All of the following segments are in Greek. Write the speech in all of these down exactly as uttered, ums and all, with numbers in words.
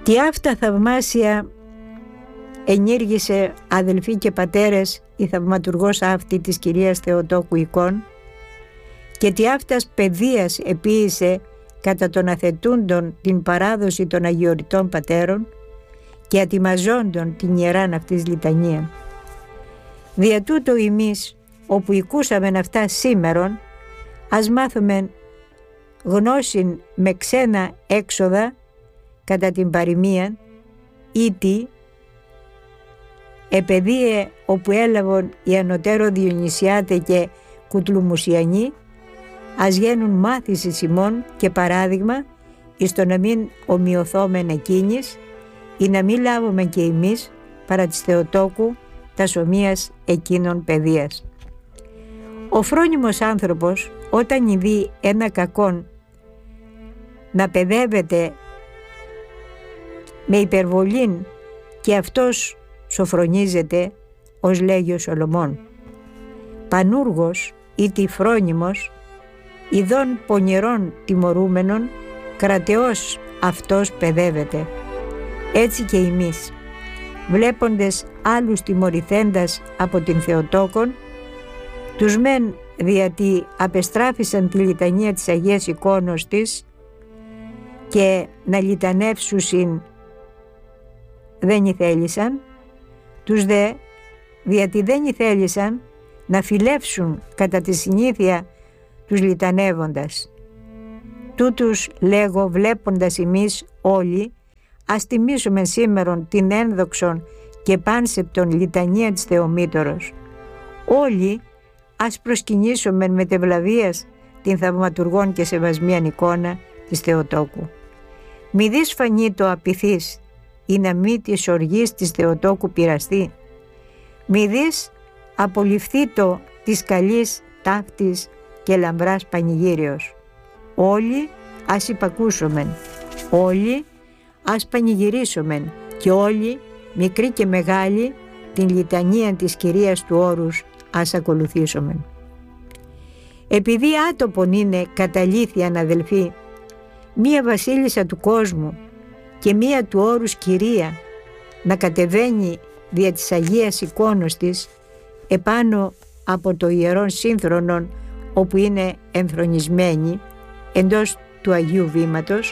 Τι αυτά θαυμάσια ενήργησε, αδελφοί και πατέρες, η θαυματουργός αυτή της κυρίας Θεοτόκου εικόν, και τι αυτάς παιδείας επίησε κατά των αθετούντων την παράδοση των αγιοριτών πατέρων και ατιμαζόντων την ιεράν αυτής λιτανία. Δια τούτο εμείς, όπου οικούσαμεν αυτά σήμερον, ας μάθουμε γνώσιν με ξένα έξοδα κατά την παροιμία, ήτι επαιδείε όπου έλαβον οι ανωτέρω Διονυσιάτε και Κουτλουμουσιανοί, ας γίνουν μάθησης ημών και παράδειγμα εις το να μην ομοιωθόμεν εκείνης, ή να μην λάβουμε και εμείς παρά της Θεοτόκου τας ομοίας εκείνων παιδείας. Ο φρόνιμος άνθρωπος, όταν ειδεί ένα κακόν να παιδεύεται με υπερβολήν, και αυτός σοφρονίζεται, ως λέγει ο Σολομών. Πανούργος ή τι φρόνιμος, ειδών πονηρών τιμωρούμενων, κρατεός αυτός παιδεύεται. Έτσι και εμείς, βλέποντες άλλους τιμωρηθέντας από την Θεοτόκον, τους μεν διατί απεστράφησαν τη λιτανία της Αγίας Εικόνος της και να λιτανεύσουσιν δεν ηθέλησαν, τους δε διατί δεν ηθέλησαν να φιλεύσουν κατά τη συνήθεια τους λιτανεύοντας. Τούτους λέγω, βλέποντας εμείς όλοι, ας τιμήσουμε σήμερον την ένδοξον και πάνσεπτον λιτανία της Θεομήτωρος. Όλοι ας προσκυνήσουμε μετευλαβίας την θαυματουργών και σεβασμίαν εικόνα της Θεοτόκου. Μη δεις φανεί το απειθείς, ή να μη της οργής της Θεοτόκου πειραστεί. Μη δεις απολυφθεί το της καλής ταύτης και λαμπράς πανηγύριος. Όλοι ας υπακούσομεν, όλοι ας πανηγυρίσομεν, και όλοι, μικροί και μεγάλοι, την λιτανία της Κυρίας του Όρους ας ακολουθήσομεν. Επειδή άτοπον είναι καταλήθιαν αδελφοί, μία βασίλισσα του κόσμου και μία του όρους Κυρία να κατεβαίνει δια της Αγίας Εικόνος της επάνω από το ιερόν σύνθρονον όπου είναι εμφρονισμένη εντός του Αγίου Βήματος,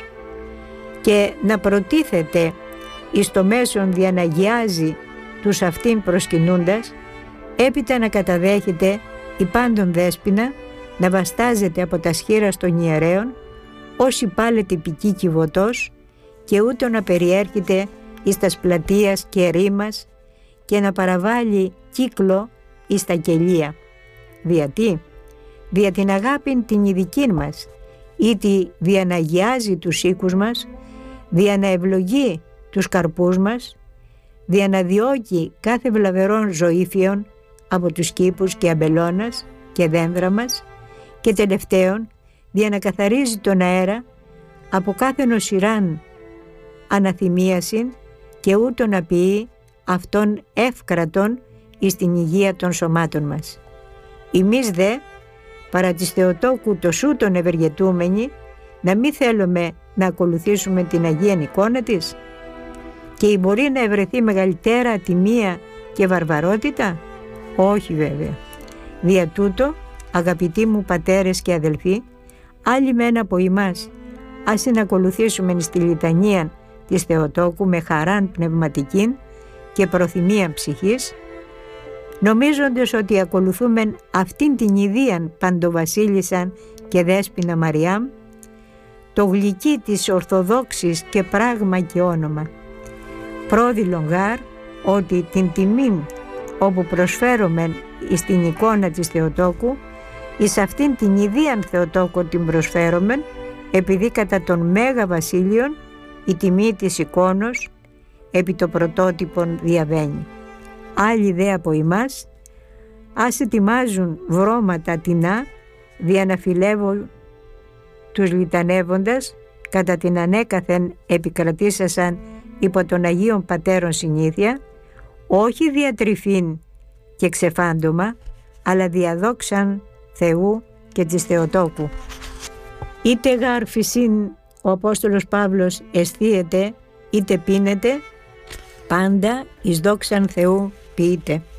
και να προτίθεται εις το μέσον διαναγιάζει τους αυτήν προσκυνούντας, έπειτα να καταδέχεται η πάντων δέσποινα να βαστάζεται από τα σχήρας των ιερέων ως υπάλε τυπική κυβωτός, και ούτω να περιέρχεται εις τας πλατείας και ρήμας και να παραβάλει κύκλο εις τα κελία. Διατί, δια την αγάπην την ειδική μας, ήτι διαναγιάζει τους οίκους μας, δια να ευλογεί τους καρπούς μας, δια να διώκει κάθε βλαβερών ζωήφιων από τους κήπους και αμπελώνας και δένδρα μας, και τελευταίον δια να καθαρίζει τον αέρα από κάθε νοσηράν αναθυμίασιν, και ούτω να ποιεί αυτόν εύκρατον εις την υγεία των σωμάτων μας. Εμείς δε, παρά της Θεοτόκου το σούτον ευεργετούμενοι, να μην θέλουμε να ακολουθήσουμε την Αγία εικόνα της, και μπορεί να ευρεθεί μεγαλύτερα ατιμία και βαρβαρότητα? Όχι βέβαια. Δια τούτο, αγαπητοί μου πατέρες και αδελφοί, άλλοι μεν από εμάς, ας συνακολουθήσουμε στη λιτανία της Θεοτόκου με χαράν πνευματικήν και προθυμίαν ψυχής, νομίζοντες ότι ακολουθούμε αυτήν την ιδίαν παντοβασίλισσαν και δέσποινα Μαριάμ, το γλυκί της Ορθοδόξης και πράγμα και όνομα. Πρόδειλον γάρ ότι την τιμήν όπου προσφέρομεν εις την εικόνα της Θεοτόκου, εις αυτήν την ιδίαν Θεοτόκο την προσφέρομεν, επειδή κατά τον Μέγα Βασίλειον η τιμή της εικόνος επί το πρωτότυπον διαβαίνει. Άλλοι δε από εμάς ας ετοιμάζουν βρώματα τεινά δια να φιλεύουν τους λιτανεύοντας κατά την ανέκαθεν επικρατήσασαν υπό των Αγίων Πατέρων συνήθεια, όχι διατρυφήν και ξεφάντωμα, αλλά διαδόξαν Θεού και της Θεοτόκου. Είτε γάρ φυσίν ο Απόστολος Παύλος αισθίεται είτε πίνετε, πάντα εις δόξαν Θεού ποιείτε.